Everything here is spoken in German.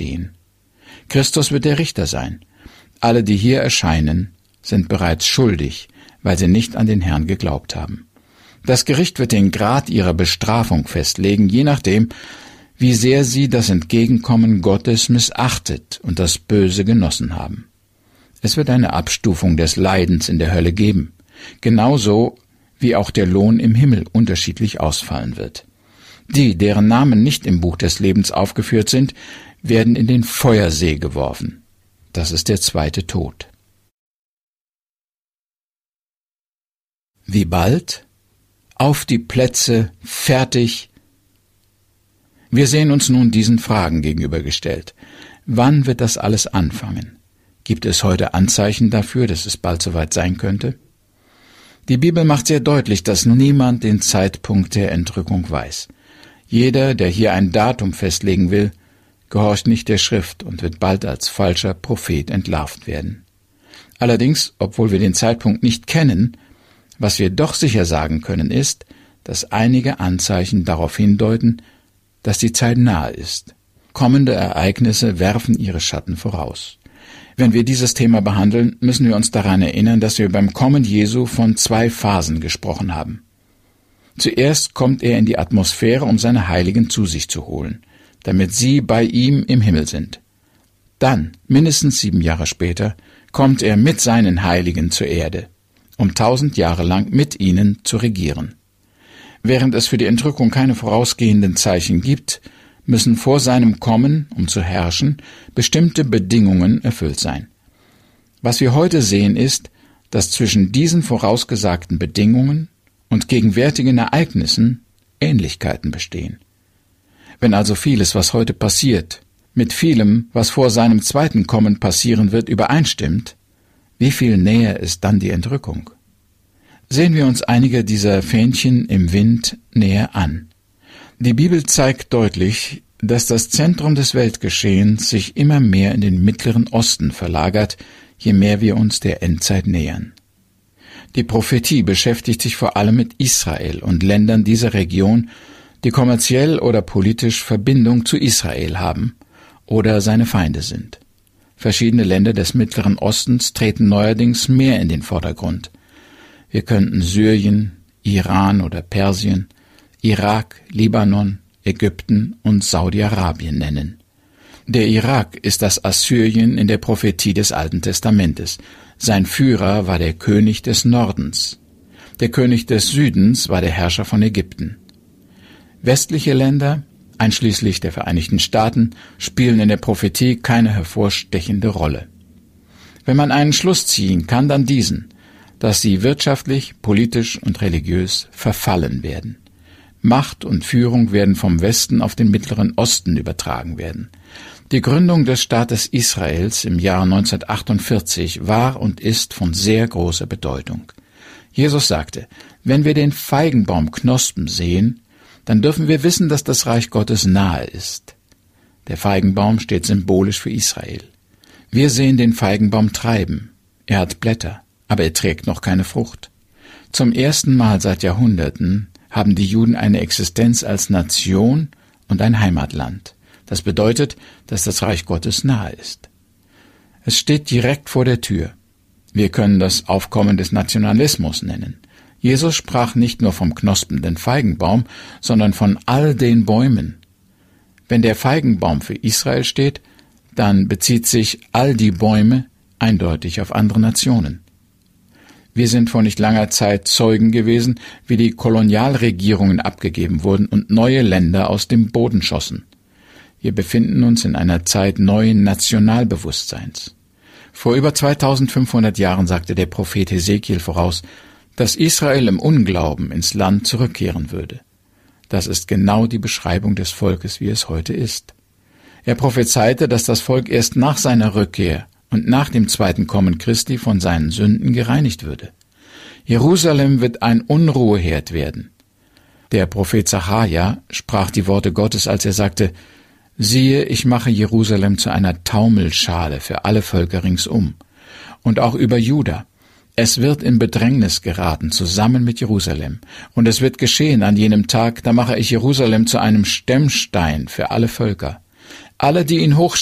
stehen. Christus wird der Richter sein. Alle, die hier erscheinen, sind bereits schuldig, weil sie nicht an den Herrn geglaubt haben. Das Gericht wird den Grad ihrer Bestrafung festlegen, je nachdem, wie sehr sie das Entgegenkommen Gottes missachtet und das Böse genossen haben. Es wird eine Abstufung des Leidens in der Hölle geben, genauso wie auch der Lohn im Himmel unterschiedlich ausfallen wird. Die, deren Namen nicht im Buch des Lebens aufgeführt sind, werden in den Feuersee geworfen. Das ist der zweite Tod. Wie bald? Auf die Plätze, fertig! Wir sehen uns nun diesen Fragen gegenübergestellt. Wann wird das alles anfangen? Gibt es heute Anzeichen dafür, dass es bald soweit sein könnte? Die Bibel macht sehr deutlich, dass niemand den Zeitpunkt der Entrückung weiß. Jeder, der hier ein Datum festlegen will, gehorcht nicht der Schrift und wird bald als falscher Prophet entlarvt werden. Allerdings, obwohl wir den Zeitpunkt nicht kennen, was wir doch sicher sagen können, ist, dass einige Anzeichen darauf hindeuten, dass die Zeit nahe ist. Kommende Ereignisse werfen ihre Schatten voraus. Wenn wir dieses Thema behandeln, müssen wir uns daran erinnern, dass wir beim Kommen Jesu von 2 Phasen gesprochen haben. Zuerst kommt er in die Atmosphäre, um seine Heiligen zu sich zu holen, damit sie bei ihm im Himmel sind. Dann, mindestens 7 Jahre später, kommt er mit seinen Heiligen zur Erde, um 1000 Jahre lang mit ihnen zu regieren. Während es für die Entrückung keine vorausgehenden Zeichen gibt, müssen vor seinem Kommen, um zu herrschen, bestimmte Bedingungen erfüllt sein. Was wir heute sehen ist, dass zwischen diesen vorausgesagten Bedingungen und gegenwärtigen Ereignissen Ähnlichkeiten bestehen. Wenn also vieles, was heute passiert, mit vielem, was vor seinem zweiten Kommen passieren wird, übereinstimmt, wie viel näher ist dann die Entrückung? Sehen wir uns einige dieser Fähnchen im Wind näher an. Die Bibel zeigt deutlich, dass das Zentrum des Weltgeschehens sich immer mehr in den Mittleren Osten verlagert, je mehr wir uns der Endzeit nähern. Die Prophetie beschäftigt sich vor allem mit Israel und Ländern dieser Region, die kommerziell oder politisch Verbindung zu Israel haben oder seine Feinde sind. Verschiedene Länder des Mittleren Ostens treten neuerdings mehr in den Vordergrund. Wir könnten Syrien, Iran oder Persien, Irak, Libanon, Ägypten und Saudi-Arabien nennen. Der Irak ist das Assyrien in der Prophetie des Alten Testamentes. Sein Führer war der König des Nordens. Der König des Südens war der Herrscher von Ägypten. Westliche Länder, einschließlich der Vereinigten Staaten, spielen in der Prophetie keine hervorstechende Rolle. Wenn man einen Schluss ziehen kann, dann diesen, dass sie wirtschaftlich, politisch und religiös verfallen werden. Macht und Führung werden vom Westen auf den Mittleren Osten übertragen werden. Die Gründung des Staates Israels im Jahr 1948 war und ist von sehr großer Bedeutung. Jesus sagte, wenn wir den Feigenbaumknospen sehen, dann dürfen wir wissen, dass das Reich Gottes nahe ist. Der Feigenbaum steht symbolisch für Israel. Wir sehen den Feigenbaum treiben. Er hat Blätter, aber er trägt noch keine Frucht. Zum ersten Mal seit Jahrhunderten haben die Juden eine Existenz als Nation und ein Heimatland. Das bedeutet, dass das Reich Gottes nahe ist. Es steht direkt vor der Tür. Wir können das Aufkommen des Nationalismus nennen. Jesus sprach nicht nur vom knospenden Feigenbaum, sondern von all den Bäumen. Wenn der Feigenbaum für Israel steht, dann bezieht sich all die Bäume eindeutig auf andere Nationen. Wir sind vor nicht langer Zeit Zeugen gewesen, wie die Kolonialregierungen abgegeben wurden und neue Länder aus dem Boden schossen. Wir befinden uns in einer Zeit neuen Nationalbewusstseins. Vor über 2500 Jahren sagte der Prophet Hesekiel voraus, dass Israel im Unglauben ins Land zurückkehren würde. Das ist genau die Beschreibung des Volkes, wie es heute ist. Er prophezeite, dass das Volk erst nach seiner Rückkehr und nach dem zweiten Kommen Christi von seinen Sünden gereinigt würde. Jerusalem wird ein Unruheherd werden. Der Prophet Sacharja sprach die Worte Gottes, als er sagte, »Siehe, ich mache Jerusalem zu einer Taumelschale für alle Völker ringsum, und auch über Juda. Es wird in Bedrängnis geraten, zusammen mit Jerusalem. Und es wird geschehen an jenem Tag, da mache ich Jerusalem zu einem Stemmstein für alle Völker. Alle, die ihn